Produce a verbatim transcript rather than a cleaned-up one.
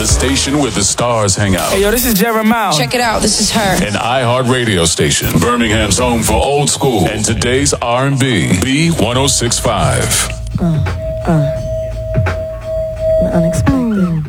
The station where the stars hang out. Hey, yo, this is Jeremiah. Check it out. This is her. An iHeart radio station. Birmingham's home for old school and today's R and B. B ten sixty-five. Uh, uh. Unexpected.